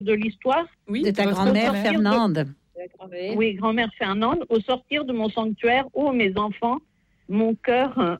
de l'histoire. Oui, de ta grand-mère Fernande. Oui, grand-mère Fernande. Au sortir de mon sanctuaire, ô mes enfants, mon cœur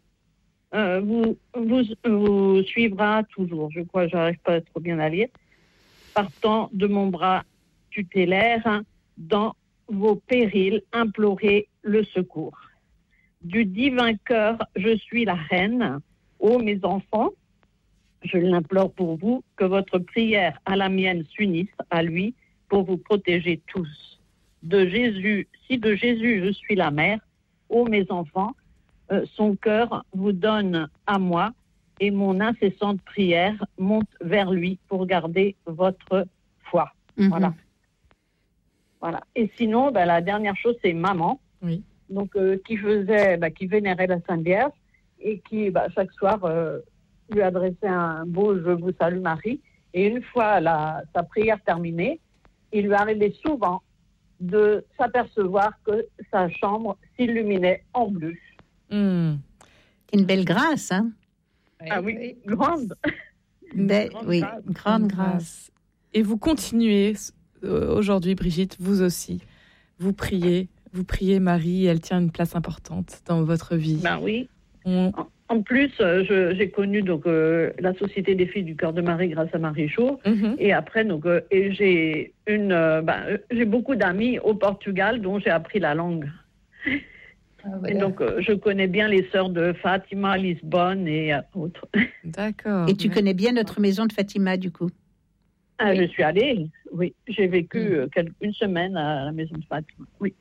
vous suivra toujours. Je crois que j'arrive pas trop bien à lire. Partant de mon bras tutélaire, dans vos périls, implorez le secours. Du divin cœur, je suis la reine. Ô mes enfants, je l'implore pour vous, que votre prière à la mienne s'unisse à lui pour vous protéger tous. De Jésus, si de Jésus je suis la mère, ô mes enfants, son cœur vous donne à moi et mon incessante prière monte vers lui pour garder votre foi. Voilà. Et sinon, la dernière chose, c'est maman. Oui. Donc, qui vénérait la Sainte Vierge et qui, chaque soir, lui adressait un beau « Je vous salue Marie ». Et une fois sa prière terminée, il lui arrivait souvent de s'apercevoir que sa chambre s'illuminait en bleu. Une belle grâce, hein? Ah oui, grande. Grande grâce. Et vous continuez aujourd'hui, Brigitte, vous aussi. Vous priez Marie, elle tient une place importante dans votre vie. Oui. En plus, j'ai connu la Société des filles du cœur de Marie grâce à Marie Chaud. Et après, j'ai j'ai beaucoup d'amis au Portugal dont j'ai appris la langue. Et donc, je connais bien les sœurs de Fatima, Lisbonne et autres. D'accord. Et tu connais bien notre maison de Fatima, du coup? Oui. Je suis allée, oui. J'ai vécu une semaine à la maison de Fatima, oui.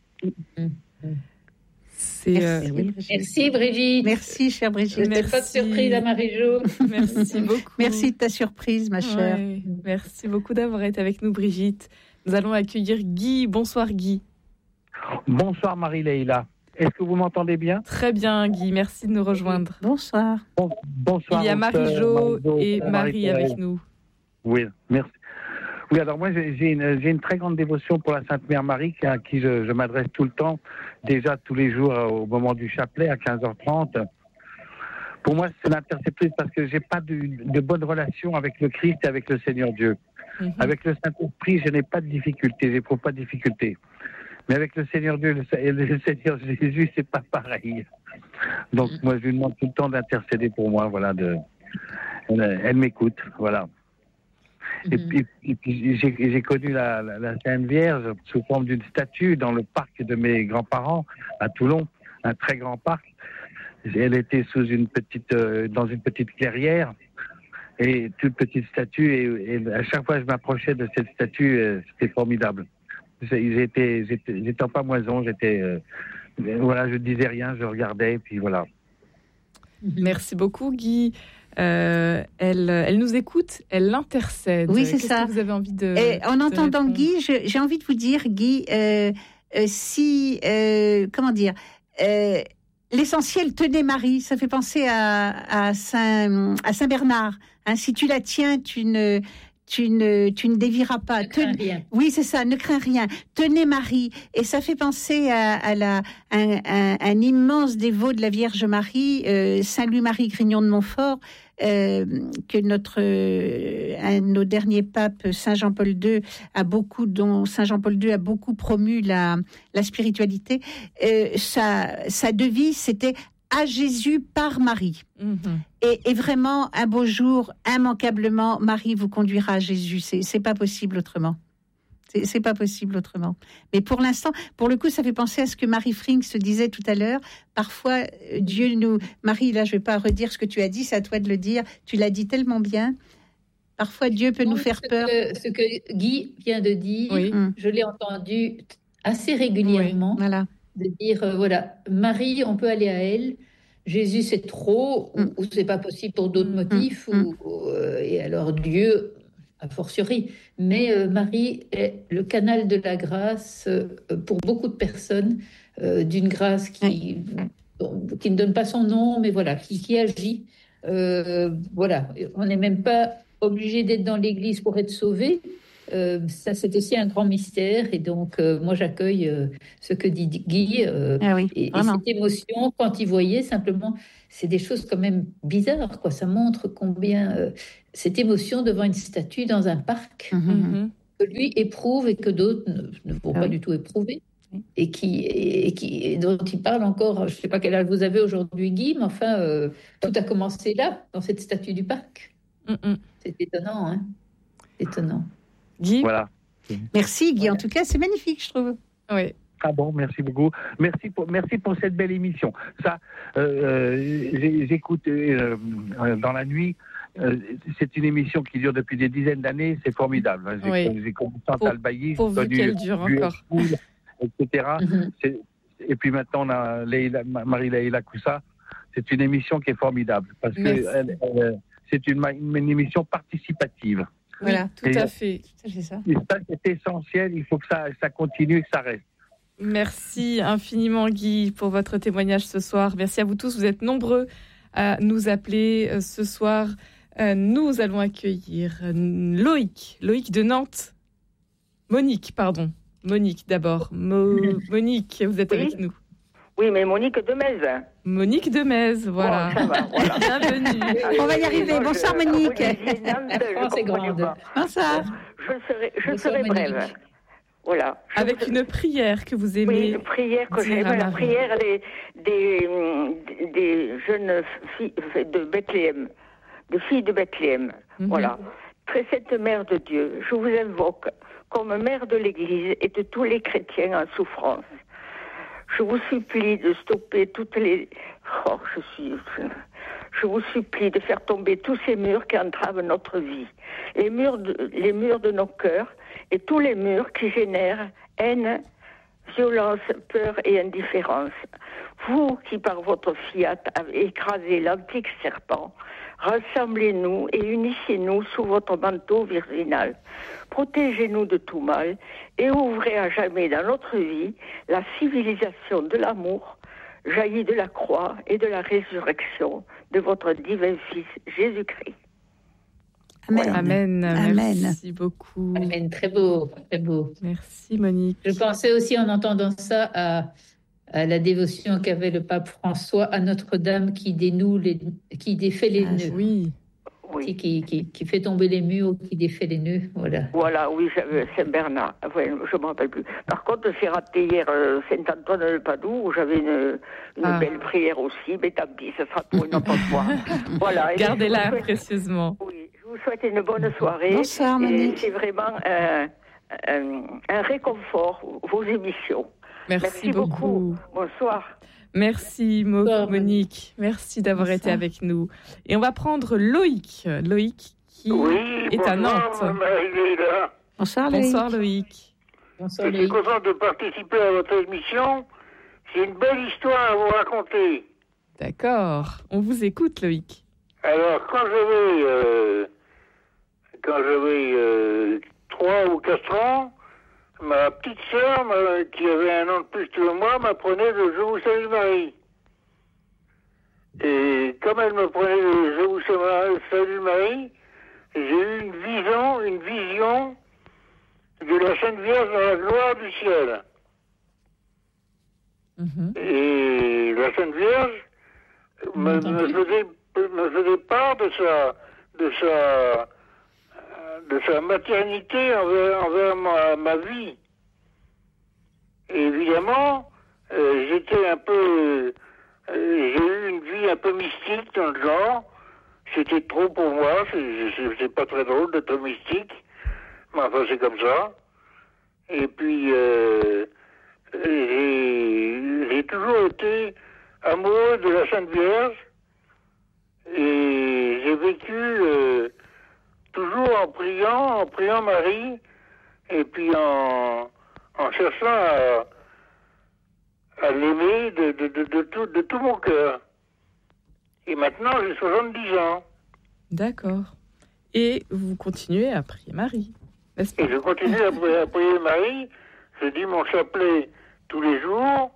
Merci Brigitte. Merci chère Brigitte. C'était pas de surprise à Marie-Jo. Merci beaucoup. Merci de ta surprise ma chère. Ouais, merci beaucoup d'avoir été avec nous Brigitte. Nous allons accueillir Guy. Bonsoir Guy. Bonsoir Marie-Leila. Est-ce que vous m'entendez bien? Très bien Guy, merci de nous rejoindre. Bonsoir. Bonsoir. Il y a Marie-Jo et Marie avec nous. Oui, merci. Oui, alors moi j'ai une très grande dévotion pour la Sainte Mère Marie à qui je m'adresse tout le temps, déjà tous les jours au moment du chapelet à 15h30. Pour moi c'est l'interceptrice parce que j'ai pas de bonne relation avec le Christ et avec le Seigneur Dieu. Avec le Saint-Esprit je n'ai pas de difficulté, j'éprouve pas de difficulté. Mais avec le Seigneur Dieu et le Seigneur Jésus c'est pas pareil. Donc moi je lui demande tout le temps d'intercéder pour moi, voilà. Elle m'écoute, voilà. Et puis j'ai connu la Sainte Vierge sous forme d'une statue dans le parc de mes grands-parents à Toulon, un très grand parc. Elle était dans une petite clairière et toute petite statue et à chaque fois que je m'approchais de cette statue, c'était formidable. J'étais en pamoison, je disais rien, je regardais et puis voilà. Merci beaucoup Guy. Elle nous écoute, elle l'intercède. Oui, c'est ça. Que vous avez envie de. Et en entendant Guy, j'ai envie de vous dire, Guy, l'essentiel, tenez Marie, ça fait penser à Saint Bernard. Hein, si tu la tiens, tu ne dévieras pas. Oui, c'est ça, ne crains rien. Tenez Marie. Et ça fait penser à un immense dévot de la Vierge Marie, Saint Louis-Marie Grignon de Montfort, que un de nos derniers papes, Saint Jean-Paul II, dont Saint Jean-Paul II a beaucoup promu la spiritualité. Sa devise, c'était à Jésus par Marie. Et vraiment, un beau jour, immanquablement, Marie vous conduira à Jésus. C'est pas possible autrement. C'est pas possible autrement. Mais pour l'instant, pour le coup, ça fait penser à ce que Marie Frink se disait tout à l'heure. Parfois, Marie, là, je vais pas redire ce que tu as dit, c'est à toi de le dire. Tu l'as dit tellement bien. Parfois, Dieu peut nous faire peur. Ce que Guy vient de dire, je l'ai entendu assez régulièrement. Voilà. De dire, Marie, on peut aller à elle. Jésus, c'est trop, ou c'est pas possible pour d'autres motifs, et alors Dieu, a fortiori. Mais Marie est le canal de la grâce pour beaucoup de personnes, d'une grâce qui ne donne pas son nom, mais voilà, qui agit. On n'est même pas obligé d'être dans l'église pour être sauvé. Ça, c'est aussi un grand mystère. Et donc, moi, j'accueille ce que dit Guy. Et cette émotion, quand il voyait, simplement, c'est des choses quand même bizarres, quoi. Ça montre combien cette émotion devant une statue dans un parc, que lui éprouve et que d'autres ne vont pas du tout éprouver. Et dont il parle encore. Je ne sais pas quel âge vous avez aujourd'hui, Guy, mais enfin, tout a commencé là, dans cette statue du parc. C'est étonnant, hein. Étonnant. Guy. Voilà. Merci, Guy. En tout cas, c'est magnifique, je trouve. Oui. Ah bon, merci beaucoup. Merci pour cette belle émission. Ça, j'écoute dans la nuit. C'est une émission qui dure depuis des dizaines d'années. C'est formidable. J'ai connu Chantal Bailly, pourvu qu'elle dure encore. Etc. Et puis maintenant, on a Marie-Leila Coussa. C'est une émission qui est formidable parce que c'est une émission participative. Voilà, tout à fait. C'est ça. Et ça, c'est essentiel. Il faut que ça continue et que ça reste. Merci infiniment, Guy, pour votre témoignage ce soir. Merci à vous tous. Vous êtes nombreux à nous appeler ce soir. Nous allons accueillir Loïc de Nantes. Monique d'abord. Monique, vous êtes avec nous. Oui, mais Monique de Metz. Monique de Metz, voilà. Oh, ça va, voilà. Bienvenue. On va y arriver. Bonsoir, Monique. C'est grande. Bonsoir. Je serai brève. Voilà. Avec une prière que vous aimez. Oui, une prière que j'aime, la prière des jeunes filles de Bethléem, des filles de Bethléem. Voilà. Très sainte Mère de Dieu, je vous invoque comme mère de l'Église et de tous les chrétiens en souffrance. Je vous supplie de stopper toutes les... Je vous supplie de faire tomber tous ces murs qui entravent notre vie. Les murs de nos cœurs et tous les murs qui génèrent haine, violence, peur et indifférence. Vous qui par votre fiat avez écrasé l'antique serpent, rassemblez-nous et unissez-nous sous votre manteau virginal. Protégez-nous de tout mal et ouvrez à jamais dans notre vie la civilisation de l'amour, jaillie de la croix et de la résurrection de votre divin Fils Jésus-Christ. Amen. Voilà. Amen. Merci beaucoup. Amen. Très beau, très beau. Merci, Monique. Je pensais aussi en entendant ça à la dévotion qu'avait le pape François à Notre-Dame qui défait les nœuds. Oui. Qui fait tomber les murs, qui défait les nœuds. Voilà, oui, Saint-Bernard. Enfin, je ne me rappelle plus. Par contre, j'ai raté hier Saint-Antoine-le-Padoue où j'avais une belle prière aussi, mais tant pis, ce sera pour une autre fois. Voilà. Gardez-la précieusement. Oui, je vous souhaite une bonne soirée. Bonsoir, Monique. C'est vraiment un réconfort, vos émissions. Merci beaucoup. Bonsoir. Merci Monique. Merci d'avoir été avec nous. Et on va prendre Loïc. Loïc qui est à Nantes. Bonsoir Loïc. Bonsoir Loïc. Je suis content de participer à votre émission. J'ai une belle histoire à vous raconter. D'accord. On vous écoute Loïc. Alors quand j'avais 3 ou 4 ans, ma petite sœur, qui avait 1 an de plus que moi, m'apprenait le Je vous salue Marie. Et comme elle me prenait le Je vous salue Marie, j'ai eu une vision de la Sainte Vierge dans la gloire du ciel. Et la Sainte Vierge me faisait part de sa maternité envers ma vie. Et évidemment, j'ai eu une vie un peu mystique dans le genre. C'était trop pour moi, c'est pas très drôle d'être mystique, mais enfin c'est comme ça. Et puis, j'ai toujours été amoureux de la Sainte Vierge, et j'ai vécu... toujours en priant Marie, et puis en cherchant à l'aimer de tout mon cœur. Et maintenant, j'ai 70 ans. D'accord. Et vous continuez à prier Marie, n'est-ce pas? Et je continue à prier Marie. Je dis mon chapelet tous les jours.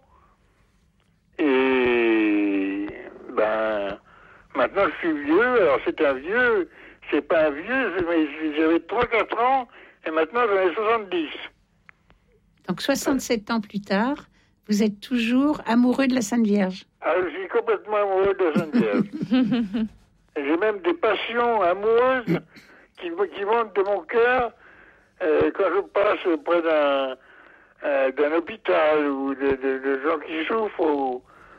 Et maintenant, je suis vieux. Alors, c'est un vieux... C'est pas un vieux, mais j'avais 3-4 ans, et maintenant j'en ai 70. Donc 67 ans plus tard, vous êtes toujours amoureux de la Sainte Vierge. Ah, je suis complètement amoureux de la Sainte Vierge. J'ai même des passions amoureuses qui montent de mon cœur quand je passe près d'un hôpital ou de gens qui souffrent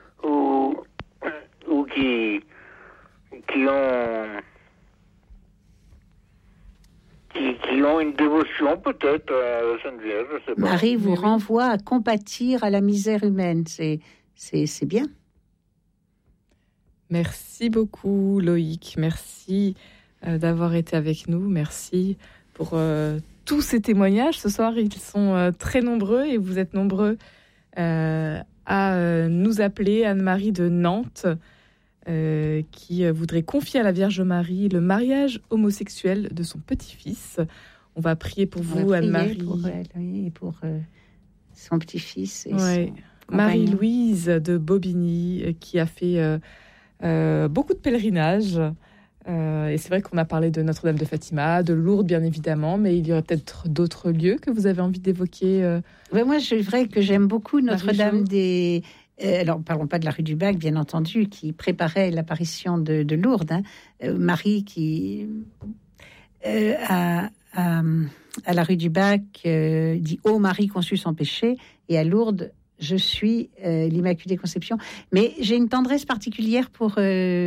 ou qui ont une dévotion peut-être à la Sainte Vierge, je sais pas. Marie vous renvoie à compatir à la misère humaine, c'est bien. Merci beaucoup Loïc, merci d'avoir été avec nous, merci pour tous ces témoignages. Ce soir, ils sont très nombreux et vous êtes nombreux à nous appeler. Anne-Marie de Nantes qui voudrait confier à la Vierge Marie le mariage homosexuel de son petit-fils. On va prier pour vous, Anne-Marie. Pour elle, oui, et pour son petit-fils. Et ouais. Marie-Louise de Bobigny qui a fait beaucoup de pèlerinages. Et c'est vrai qu'on a parlé de Notre-Dame de Fatima, de Lourdes bien évidemment, mais il y aurait peut-être d'autres lieux que vous avez envie d'évoquer. Moi, c'est vrai que j'aime beaucoup Notre-Dame des... alors, parlons pas de la rue du Bac, bien entendu, qui préparait l'apparition de Lourdes. Marie qui, à la rue du Bac, dit « Ô Marie conçue sans péché », et à Lourdes, je suis l'Immaculée Conception. Mais j'ai une tendresse particulière pour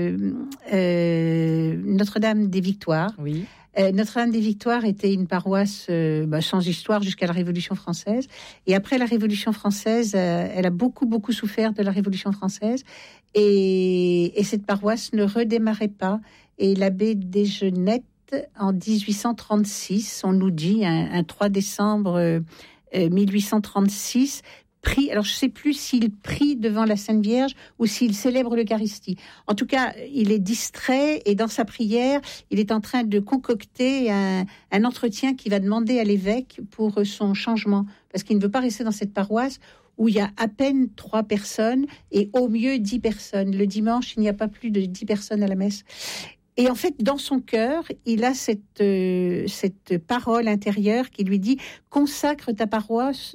Notre-Dame des Victoires. Oui. Notre-Dame des Victoires était une paroisse sans histoire jusqu'à la Révolution française. Et après la Révolution française, elle a beaucoup souffert de la Révolution française. Et cette paroisse ne redémarrait pas. Et l'abbé Desgenette, en 1836, on nous dit, un 3 décembre 1836, prie, alors je ne sais plus s'il prie devant la Sainte Vierge ou s'il célèbre l'Eucharistie. En tout cas, il est distrait et dans sa prière, il est en train de concocter un entretien qui va demander à l'évêque pour son changement, parce qu'il ne veut pas rester dans cette paroisse où il y a à peine 3 personnes et au mieux 10 personnes. Le dimanche, il n'y a pas plus de 10 personnes à la messe. Et en fait, dans son cœur, il a cette parole intérieure qui lui dit « consacre ta paroisse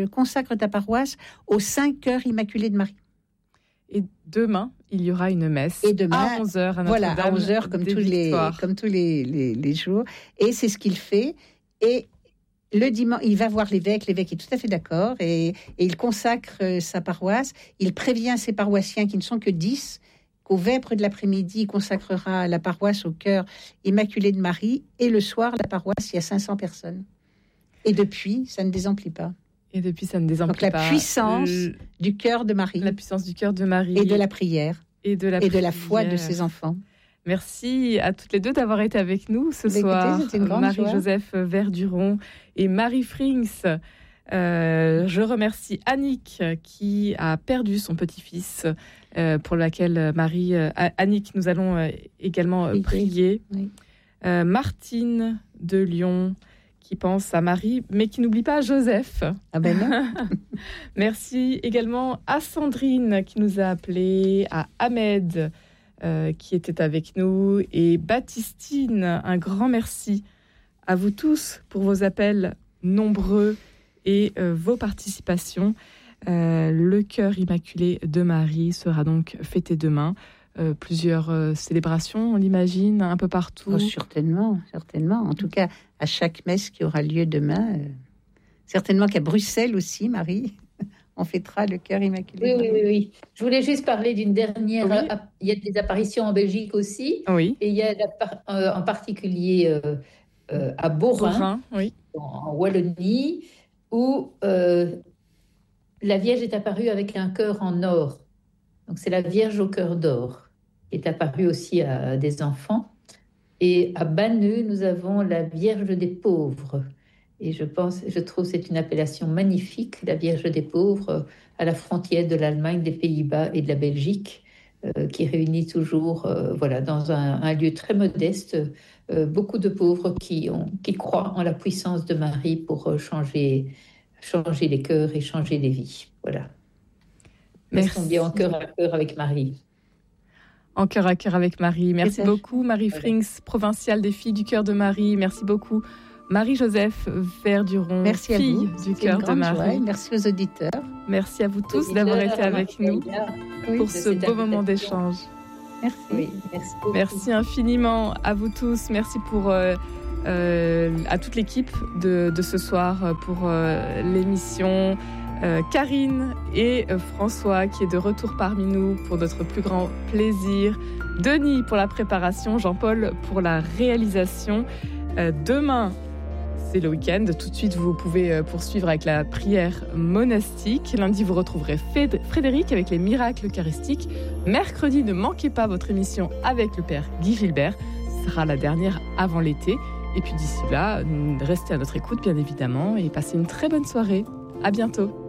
au Saint-Cœur immaculé de Marie ». Et demain, il y aura une messe à 11h à Notre-Dame. Voilà, à 11h comme tous les jours. Et c'est ce qu'il fait. Et le dimanche, il va voir l'évêque. L'évêque est tout à fait d'accord. Et il consacre sa paroisse. Il prévient ses paroissiens qui ne sont que 10, qu'au vêpres de l'après-midi, il consacrera la paroisse au Cœur immaculé de Marie. Et le soir, la paroisse, il y a 500 personnes. Et depuis, ça ne désemplit pas. Donc la puissance du cœur de Marie. La puissance du cœur de Marie. Et de la prière. Et de la foi de ses enfants. Merci à toutes les deux d'avoir été avec nous ce soir. Marie-Joseph Verduron et Marie Frings. Je remercie Annick qui a perdu son petit-fils, pour laquelle Annick, nous allons également prier. Oui. Martine de Lyon qui pense à Marie, mais qui n'oublie pas Joseph. Ah ben non. Merci également à Sandrine qui nous a appelé, à Ahmed qui était avec nous, et Baptistine. Un grand merci à vous tous pour vos appels nombreux et vos participations. Le cœur immaculé de Marie sera donc fêté demain. Plusieurs célébrations, on l'imagine, un peu partout. Oh, certainement. En tout cas, à chaque messe qui aura lieu demain. Certainement qu'à Bruxelles aussi, Marie, on fêtera le cœur immaculé. Oui. Je voulais juste parler d'une dernière. Oui. Il y a des apparitions en Belgique aussi. Oui. Et il y a en particulier à Beaurain, oui. en Wallonie, où la Vierge est apparue avec un cœur en or. Donc c'est la Vierge au cœur d'or qui est apparue aussi à des enfants. Et à Banneux, nous avons la Vierge des pauvres. Et je trouve que c'est une appellation magnifique, la Vierge des pauvres, à la frontière de l'Allemagne, des Pays-Bas et de la Belgique, qui réunit toujours, dans un lieu très modeste, beaucoup de pauvres qui croient en la puissance de Marie pour changer les cœurs et changer les vies. Voilà. Restons bien en cœur à cœur avec Marie. En cœur à cœur avec Marie. Merci beaucoup, Marie Frings, provinciale des Filles du Cœur de Marie. Merci beaucoup, Marie-Joseph Verduron, merci fille du Cœur de Marie. Joie. Merci aux auditeurs. Merci à vous tous d'avoir été avec nous pour ce beau moment d'échange. Merci. Oui, merci infiniment à vous tous. Merci pour à toute l'équipe de ce soir pour l'émission. Karine et François qui est de retour parmi nous pour notre plus grand plaisir. Denis pour la préparation, Jean-Paul pour la réalisation. Demain, c'est le week-end. Tout de suite, vous pouvez poursuivre avec la prière monastique. Lundi, vous retrouverez Frédéric avec les miracles eucharistiques. Mercredi, ne manquez pas votre émission avec le Père Guy Gilbert. Ce sera la dernière avant l'été. Et puis d'ici là, restez à notre écoute, bien évidemment, et passez une très bonne soirée. À bientôt.